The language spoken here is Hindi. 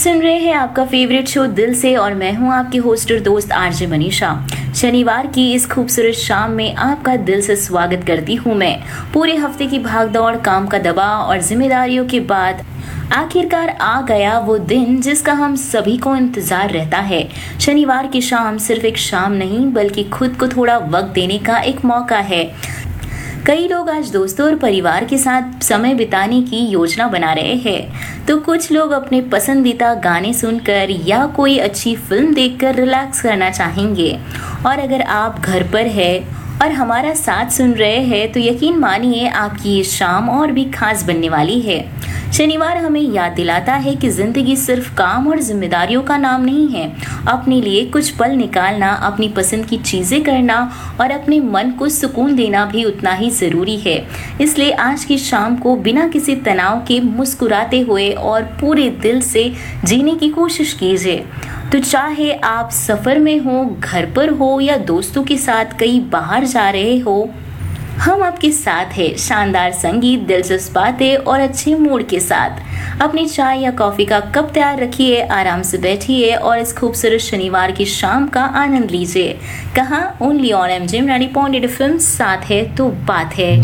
सुन रहे हैं आपका फेवरेट शो दिल से और मैं हूं आपकी होस्ट और दोस्त आरजे मनीषा। शनिवार की इस खूबसूरत शाम में आपका दिल से स्वागत करती हूं मैं। पूरे हफ्ते की भागदौड़, काम का दबाव और जिम्मेदारियों के बाद आखिरकार आ गया वो दिन जिसका हम सभी को इंतजार रहता है। शनिवार की शाम सिर्फ एक शाम नहीं बल्कि खुद को थोड़ा वक्त देने का एक मौका है। कई लोग आज दोस्तों और परिवार के साथ समय बिताने की योजना बना रहे हैं, तो कुछ लोग अपने पसंदीदा गाने सुनकर या कोई अच्छी फिल्म देखकर रिलैक्स करना चाहेंगे। और अगर आप घर पर हैं और हमारा साथ सुन रहे हैं तो यकीन मानिए आपकी ये शाम और भी खास बनने वाली है। शनिवार हमें याद दिलाता है कि जिंदगी सिर्फ काम और जिम्मेदारियों का नाम नहीं है। अपने लिए कुछ पल निकालना, अपनी पसंद की चीजें करना और अपने मन को सुकून देना भी उतना ही जरूरी है। इसलिए आज की शाम को बिना किसी तनाव के मुस्कुराते हुए और पूरे दिल से जीने की कोशिश कीजिए। तो चाहे आप सफर में हो, घर पर हो या दोस्तों के साथ कहीं बाहर जा रहे हो, हम आपके साथ हैं। शानदार संगीत, दिलचस्प बातें और अच्छे मूड के साथ अपनी चाय या कॉफी का कप तैयार रखिए, आराम से बैठिए और इस खूबसूरत शनिवार की शाम का आनंद लीजिए। कहाँ? Only on MJ 90.8 FM। साथ है तो बात है।